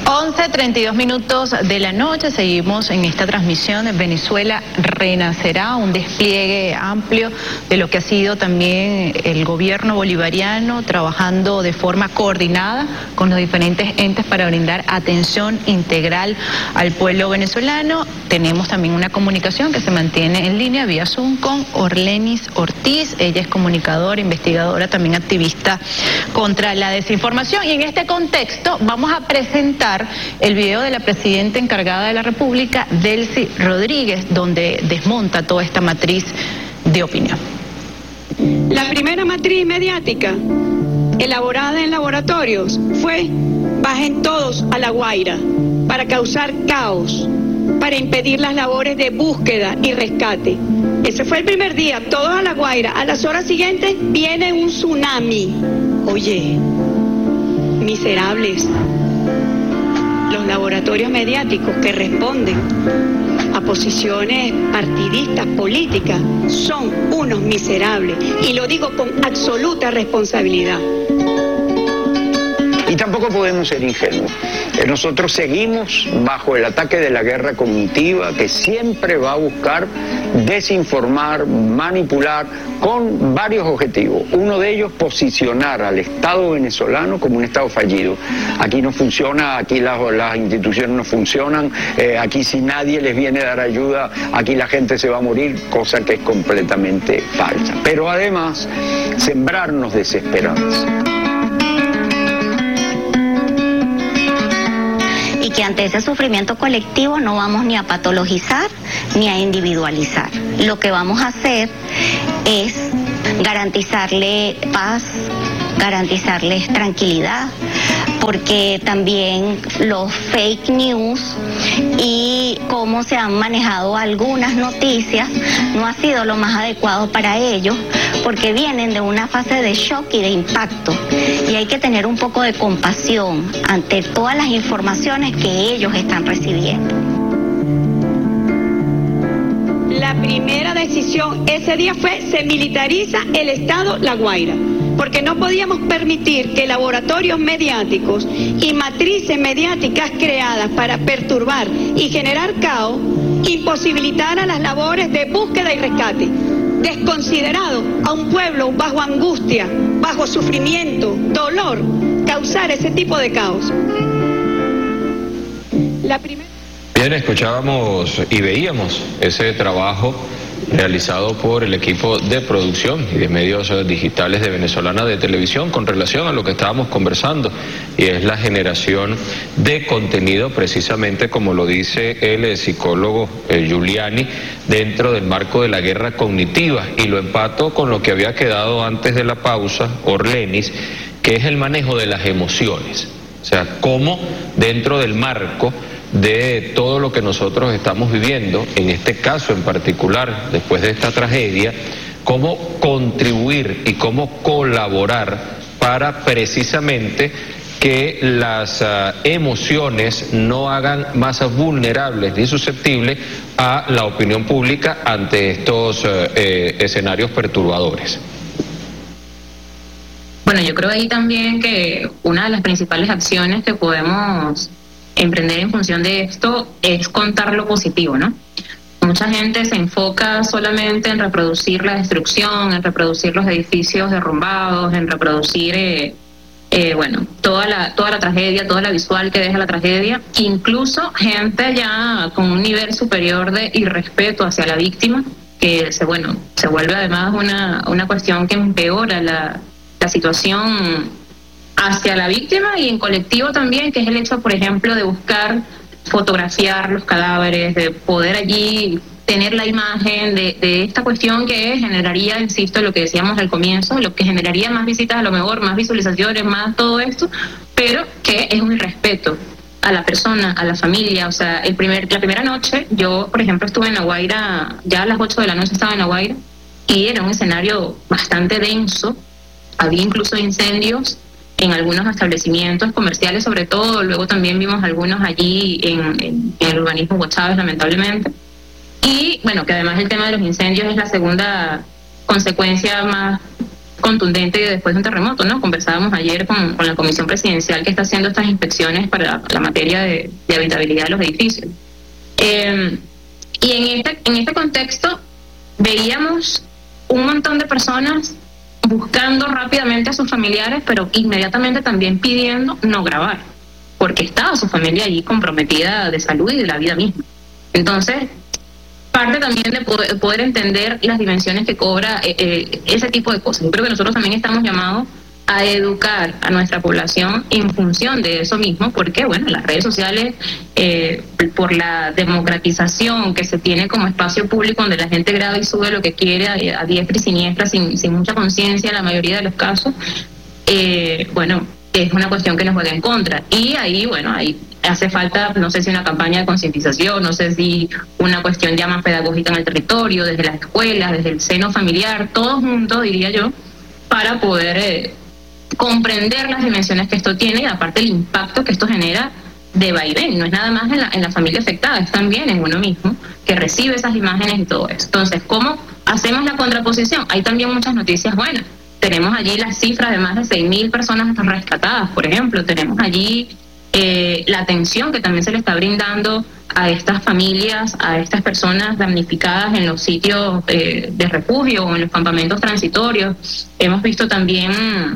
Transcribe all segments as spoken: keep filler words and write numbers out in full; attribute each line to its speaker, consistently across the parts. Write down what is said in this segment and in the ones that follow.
Speaker 1: once treinta y dos minutos de la noche, seguimos en esta transmisión de Venezuela Renacerá, un despliegue amplio de lo que ha sido también el gobierno bolivariano, trabajando de forma coordinada con los diferentes entes para brindar atención integral al pueblo venezolano. Tenemos también una comunicación que se mantiene en línea vía Zoom con Orlenis Ortiz, ella es comunicadora, investigadora, también activista contra la desinformación, y en este contexto vamos a presentar el video de la presidenta encargada de la República, Delcy Rodríguez, donde desmonta toda esta matriz de opinión.
Speaker 2: La primera matriz mediática elaborada en laboratorios fue: bajen todos a La Guaira, para causar caos, para impedir las labores de búsqueda y rescate. Ese fue el primer día, todos a La Guaira. A las horas siguientes viene un tsunami. Oye, miserables. Los laboratorios mediáticos que responden a posiciones partidistas, políticas, son unos miserables. Y lo digo con absoluta responsabilidad.
Speaker 3: Y tampoco podemos ser ingenuos. Nosotros seguimos bajo el ataque de la guerra cognitiva, que siempre va a buscar desinformar, manipular, con varios objetivos. Uno de ellos, posicionar al Estado venezolano como un Estado fallido. Aquí no funciona, aquí las, las instituciones no funcionan, eh, aquí si nadie les viene a dar ayuda, aquí la gente se va a morir, cosa que es completamente falsa. Pero además, sembrarnos desesperanza.
Speaker 4: Y que ante ese sufrimiento colectivo no vamos ni a patologizar ni a individualizar. Lo que vamos a hacer es garantizarle paz, garantizarles tranquilidad, porque también los fake news y cómo se han manejado algunas noticias no ha sido lo más adecuado para ellos, porque vienen de una fase de shock y de impacto, y hay que tener un poco de compasión ante todas las informaciones que ellos están recibiendo.
Speaker 2: La primera decisión ese día fue: se militariza el Estado La Guaira, porque no podíamos permitir que laboratorios mediáticos y matrices mediáticas creadas para perturbar y generar caos imposibilitaran las labores de búsqueda y rescate. Desconsiderado a un pueblo bajo angustia, bajo sufrimiento, dolor, causar ese tipo de caos. La primera...
Speaker 5: Bien, escuchábamos y veíamos ese trabajo realizado por el equipo de producción y de medios digitales de Venezolana de Televisión con relación a lo que estábamos conversando, y es la generación de contenido, precisamente como lo dice el psicólogo eh, Giuliani, dentro del marco de la guerra cognitiva, y lo empato con lo que había quedado antes de la pausa, Orlenis, que es el manejo de las emociones. O sea, cómo dentro del marco de todo lo que nosotros estamos viviendo, en este caso en particular, después de esta tragedia, cómo contribuir y cómo colaborar para precisamente que las uh, emociones no hagan más vulnerables ni susceptibles a la opinión pública ante estos uh, eh, escenarios perturbadores.
Speaker 6: Bueno, yo creo ahí también que una de las principales acciones que podemos emprender en función de esto es contar lo positivo, ¿no? Mucha gente se enfoca solamente en reproducir la destrucción, en reproducir los edificios derrumbados, en reproducir, eh, eh, bueno, toda la toda la tragedia, toda la visual que deja la tragedia. Incluso gente ya con un nivel superior de irrespeto hacia la víctima, que se, bueno, se vuelve además una, una cuestión que empeora la, la situación hacia la víctima y en colectivo también, que es el hecho, por ejemplo, de buscar fotografiar los cadáveres, de poder allí tener la imagen de, de esta cuestión que generaría, insisto, lo que decíamos al comienzo, lo que generaría más visitas, a lo mejor más visualizaciones, más todo esto, pero que es un irrespeto a la persona, a la familia. O sea, el primer, la primera noche, yo, por ejemplo, estuve en La Guaira, ya a las ocho de la noche estaba en La Guaira, y era un escenario bastante denso, había incluso incendios en algunos establecimientos comerciales, sobre todo. Luego también vimos algunos allí en, en, en el urbanismo Chávez, lamentablemente. Y bueno, que además el tema de los incendios es la segunda consecuencia más contundente después de un terremoto, ¿no? Conversábamos ayer con, con la comisión presidencial que está haciendo estas inspecciones para la, la materia de, de habitabilidad de los edificios. Eh, y en este, en este contexto veíamos un montón de personas buscando rápidamente a sus familiares, pero inmediatamente también pidiendo no grabar, porque estaba su familia allí comprometida de salud y de la vida misma. Entonces, parte también de poder, poder entender las dimensiones que cobra eh, eh, ese tipo de cosas. Yo creo que nosotros también estamos llamados a educar a nuestra población en función de eso mismo, porque bueno, las redes sociales, eh, por la democratización que se tiene como espacio público donde la gente graba y sube lo que quiere a, a diestra y siniestra, sin, sin mucha conciencia en la mayoría de los casos, eh, bueno, es una cuestión que nos juega en contra. Y ahí, bueno, ahí hace falta, no sé si una campaña de concientización, no sé si una cuestión ya más pedagógica en el territorio, desde las escuelas, desde el seno familiar, todos juntos, diría yo, para poder eh, comprender las dimensiones que esto tiene y aparte el impacto que esto genera de vaivén. No es nada más en la, en la familia afectada, es también en uno mismo que recibe esas imágenes y todo eso. Entonces, ¿cómo hacemos la contraposición? Hay también muchas noticias buenas. Tenemos allí las cifras de más de seis mil personas rescatadas, por ejemplo. Tenemos allí eh, la atención que también se le está brindando a estas familias, a estas personas damnificadas en los sitios eh, de refugio o en los campamentos transitorios. Hemos visto también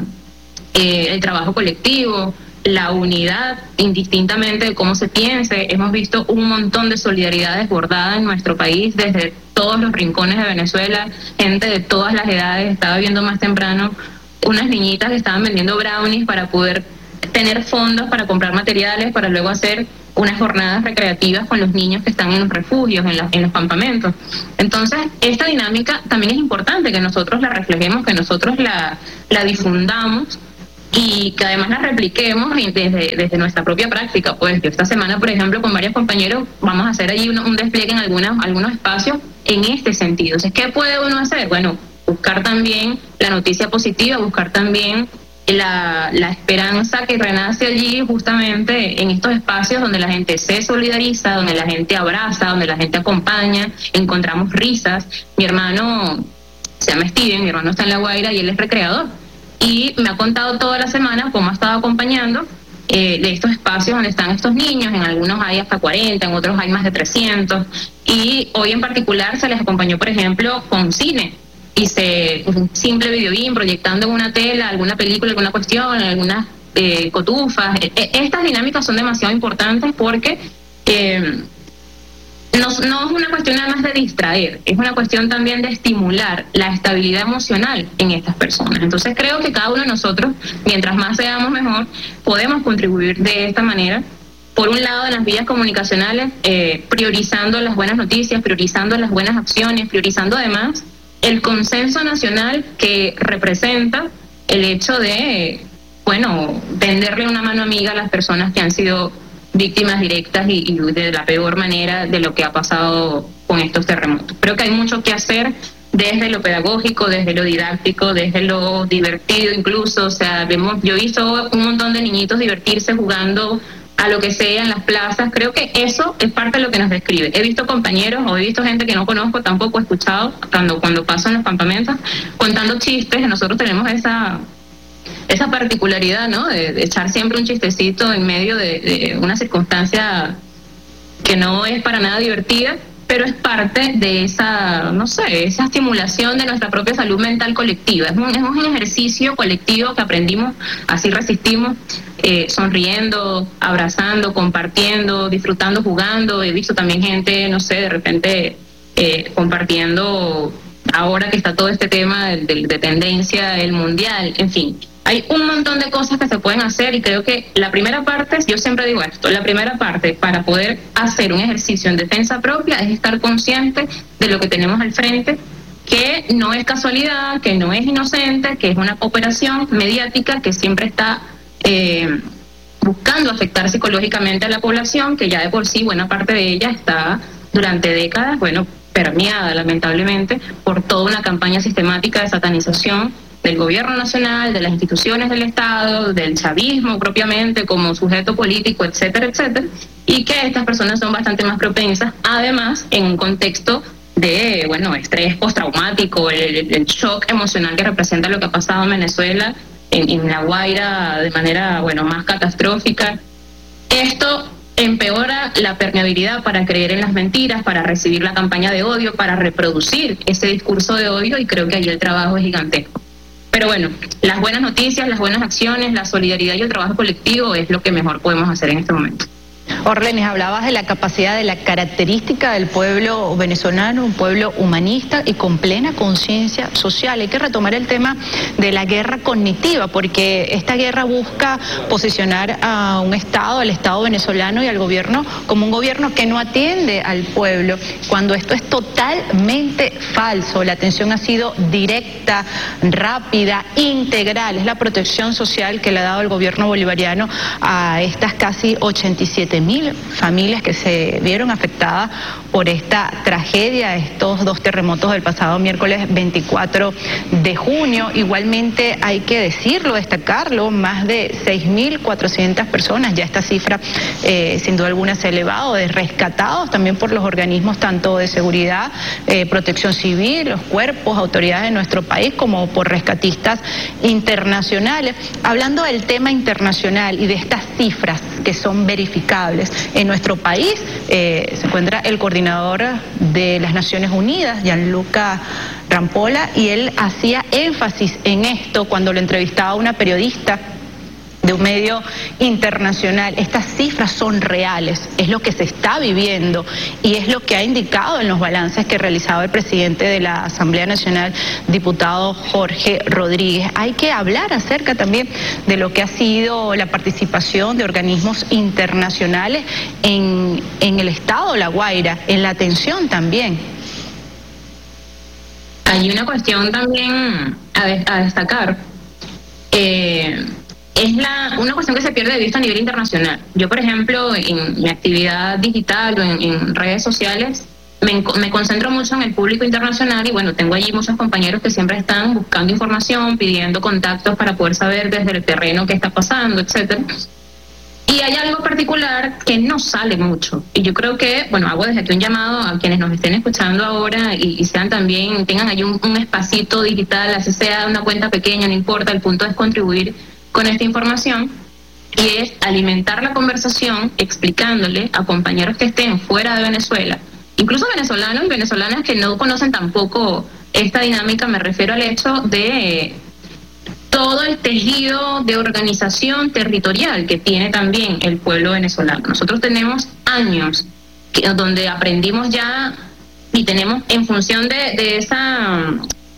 Speaker 6: eh, el trabajo colectivo, la unidad, indistintamente de cómo se piense. Hemos visto un montón de solidaridad desbordada en nuestro país desde todos los rincones de Venezuela, gente de todas las edades. Estaba viendo más temprano unas niñitas que estaban vendiendo brownies para poder tener fondos para comprar materiales para luego hacer unas jornadas recreativas con los niños que están en los refugios, en, la, en los campamentos. Entonces, esta dinámica también es importante que nosotros la reflejemos, que nosotros la, la difundamos y que además la repliquemos desde, desde nuestra propia práctica. Pues yo esta semana, por ejemplo, con varios compañeros vamos a hacer allí un, un despliegue en algunas, algunos espacios en este sentido. Entonces, ¿qué puede uno hacer? Bueno, buscar también la noticia positiva, buscar también la, la esperanza que renace allí justamente en estos espacios donde la gente se solidariza, donde la gente abraza, donde la gente acompaña, encontramos risas. Mi hermano se llama Steven, mi hermano está en La Guaira y él es recreador. Y me ha contado toda la semana cómo ha estado acompañando eh, de estos espacios donde están estos niños. En algunos hay hasta cuarenta, en otros hay más de trescientos. Y hoy en particular se les acompañó, por ejemplo, con cine. Hice un simple videobeam proyectando en una tela alguna película, alguna cuestión, algunas eh, cotufas. Estas dinámicas son demasiado importantes porque eh, no, no es una cuestión nada más de distraer, es una cuestión también de estimular la estabilidad emocional en estas personas. Entonces creo que cada uno de nosotros, mientras más seamos mejor, podemos contribuir de esta manera. Por un lado, en las vías comunicacionales, eh, priorizando las buenas noticias, priorizando las buenas acciones, priorizando además el consenso nacional que representa el hecho de, bueno, tenderle una mano amiga a las personas que han sido víctimas directas y, y de la peor manera de lo que ha pasado con estos terremotos. Creo que hay mucho que hacer desde lo pedagógico, desde lo didáctico, desde lo divertido incluso. O sea, vemos, yo he visto un montón de niñitos divertirse jugando a lo que sea en las plazas. Creo que eso es parte de lo que nos describe. He visto compañeros o he visto gente que no conozco, tampoco he escuchado cuando, cuando paso en los campamentos, contando chistes. Nosotros tenemos esa esa particularidad, ¿no? De, de echar siempre un chistecito en medio de, de una circunstancia que no es para nada divertida, pero es parte de esa, no sé, esa estimulación de nuestra propia salud mental colectiva. Es un, es un ejercicio colectivo que aprendimos, así resistimos, eh, sonriendo, abrazando, compartiendo, disfrutando, jugando. He visto también gente, no sé, de repente eh, compartiendo, ahora que está todo este tema de, de, de tendencia, el mundial, en fin. Hay un montón de cosas que se pueden hacer y creo que la primera parte, yo siempre digo esto, la primera parte para poder hacer un ejercicio en defensa propia es estar consciente de lo que tenemos al frente, que no es casualidad, que no es inocente, que es una operación mediática que siempre está eh, buscando afectar psicológicamente a la población, que ya de por sí buena parte de ella está durante décadas, bueno, permeada lamentablemente por toda una campaña sistemática de satanización del gobierno nacional, de las instituciones del Estado, del chavismo propiamente como sujeto político, etcétera, etcétera, y que estas personas son bastante más propensas, además, en un contexto de, bueno, estrés postraumático, el, el shock emocional que representa lo que ha pasado en Venezuela, en, en La Guaira, de manera, bueno, más catastrófica. Esto empeora la permeabilidad para creer en las mentiras, para recibir la campaña de odio, para reproducir ese discurso de odio, y creo que ahí el trabajo es gigantesco. Pero bueno, las buenas noticias, las buenas acciones, la solidaridad y el trabajo colectivo es lo que mejor podemos hacer en este momento.
Speaker 1: Orlenis, hablabas de la capacidad, de la característica del pueblo venezolano, un pueblo humanista y con plena conciencia social. Hay que retomar el tema de la guerra cognitiva, porque esta guerra busca posicionar a un Estado, al Estado venezolano y al gobierno como un gobierno que no atiende al pueblo, cuando esto es totalmente falso. La atención ha sido directa, rápida, integral. Es la protección social que le ha dado el gobierno bolivariano a estas casi ochenta y siete mil familias que se vieron afectadas por esta tragedia, estos dos terremotos del pasado miércoles veinticuatro de junio. Igualmente hay que decirlo, destacarlo, más de seis mil cuatrocientas personas, ya esta cifra eh, sin duda alguna se ha elevado, de rescatados también por los organismos tanto de seguridad, eh, protección civil, los cuerpos, autoridades de nuestro país, como por rescatistas internacionales. Hablando del tema internacional y de estas cifras que son verificables, en nuestro país eh, se encuentra el coordinador de las Naciones Unidas, Gianluca Rampolla, y él hacía énfasis en esto cuando lo entrevistaba a una periodista de un medio internacional. Estas cifras son reales, es lo que se está viviendo y es lo que ha indicado en los balances que realizaba el presidente de la Asamblea Nacional, diputado Jorge Rodríguez. Hay que hablar acerca también de lo que ha sido la participación de organismos internacionales en, en el estado de La Guaira, en la atención también.
Speaker 6: Hay una cuestión también a, de, a destacar. Eh, Es la, una cuestión que se pierde de vista a nivel internacional. Yo, por ejemplo, en mi actividad digital o en, en redes sociales, me, me concentro mucho en el público internacional y, bueno, tengo allí muchos compañeros que siempre están buscando información, pidiendo contactos para poder saber desde el terreno qué está pasando, etcétera. Y hay algo particular que no sale mucho. Y yo creo que, bueno, hago desde aquí un llamado a quienes nos estén escuchando ahora y, y sean también, tengan allí un, un espacito digital, así sea una cuenta pequeña, no importa, el punto es contribuir con esta información, y es alimentar la conversación explicándole a compañeros que estén fuera de Venezuela, incluso venezolanos y venezolanas que no conocen tampoco esta dinámica. Me refiero al hecho de todo el tejido de organización territorial que tiene también el pueblo venezolano. Nosotros tenemos años que, donde aprendimos ya y tenemos, en función de, de esa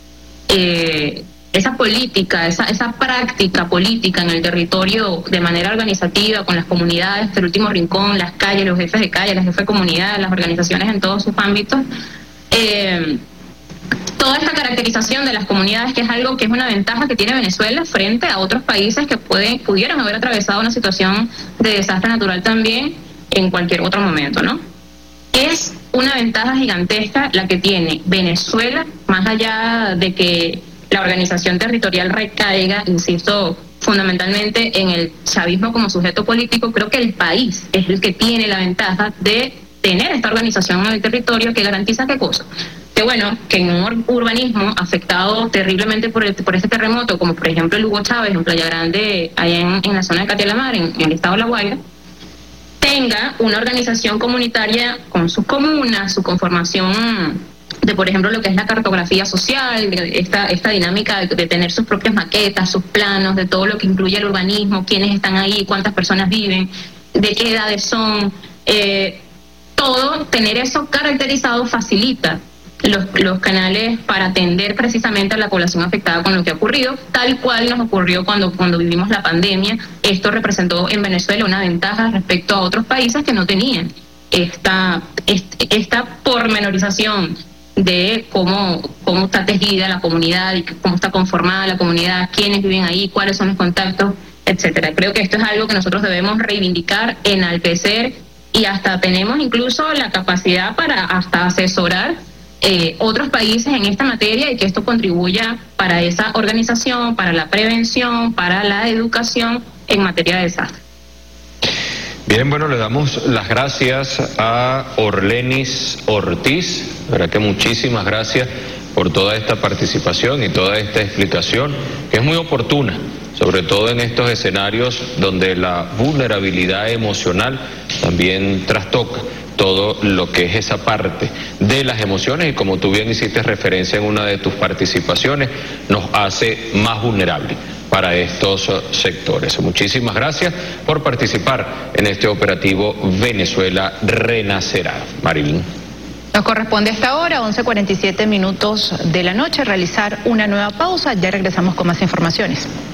Speaker 6: eh, esa política, esa, esa práctica política en el territorio de manera organizativa, con las comunidades del último rincón, las calles, los jefes de calle, las jefes de comunidad, las organizaciones en todos sus ámbitos, eh, toda esta caracterización de las comunidades, que es algo que es una ventaja que tiene Venezuela frente a otros países que pueden, pudieran haber atravesado una situación de desastre natural también en cualquier otro momento, ¿no? Es una ventaja gigantesca la que tiene Venezuela, más allá de que la organización territorial recaiga, insisto, fundamentalmente en el chavismo como sujeto político. Creo que el país es el que tiene la ventaja de tener esta organización en el territorio que garantiza qué cosa. Que bueno, que en un urbanismo afectado terriblemente por, el, por este terremoto, como por ejemplo el Hugo Chávez en Playa Grande, allá en, en la zona de Catialamar, en, en el estado de La Guaira, tenga una organización comunitaria con sus comunas, su conformación de, por ejemplo, lo que es la cartografía social, de esta, esta dinámica de, de tener sus propias maquetas, sus planos, de todo lo que incluye el urbanismo, quiénes están ahí, cuántas personas viven, de qué edades son, eh, todo, tener eso caracterizado facilita los, los canales para atender precisamente a la población afectada con lo que ha ocurrido, tal cual nos ocurrió cuando, cuando vivimos la pandemia. Esto representó en Venezuela una ventaja respecto a otros países que no tenían esta, esta pormenorización de cómo, cómo está tejida la comunidad y cómo está conformada la comunidad, quiénes viven ahí, cuáles son los contactos, etcétera. Creo que esto es algo que nosotros debemos reivindicar, enaltecer, y hasta tenemos incluso la capacidad para hasta asesorar eh, otros países en esta materia, y que esto contribuya para esa organización, para la prevención, para la educación en materia de desastre.
Speaker 5: Bien, bueno, le damos las gracias a Orlenis Ortiz, verdad que muchísimas gracias por toda esta participación y toda esta explicación, que es muy oportuna, sobre todo en estos escenarios donde la vulnerabilidad emocional también trastoca todo lo que es esa parte de las emociones y, como tú bien hiciste referencia en una de tus participaciones, nos hace más vulnerables para estos sectores. Muchísimas gracias por participar en este operativo Venezuela Renacerá. Marilyn.
Speaker 1: Nos corresponde a esta hora, once cuarenta y siete minutos de la noche, realizar una nueva pausa. Ya regresamos con más informaciones.